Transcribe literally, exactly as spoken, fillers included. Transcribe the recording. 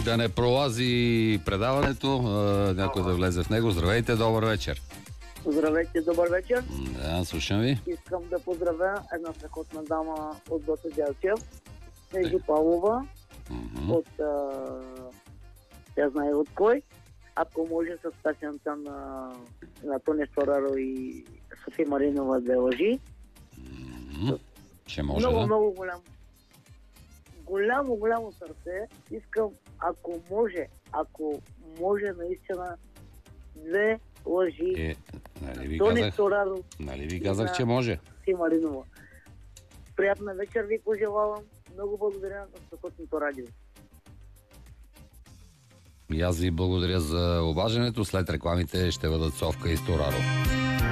да не пролази предаването, някой да влезе в него. Здравейте, добър вечер. Здравейте, добър вечер. Да, слушам ви. Искам да поздравя една страхотна дама от Гоце Делчев, Ежи Павлова, Mm-hmm. от а, тя знае от кой. Ако може с песента на, на Тони Стораро и Софи Маринова две лъжи. Mm-hmm. Ще може, много, да? много голямо. Голямо, голямо сърце. Искам, ако може, ако може наистина две лъжи. Е, нали ви Тони казах, Стораро. нали ви казах, че може. Софи Маринова. Приятна вечер ви пожелавам. Много благодаря за страхотното радио. И аз ви благодаря за обаждането. След рекламите ще бъдат Совка и Стораро.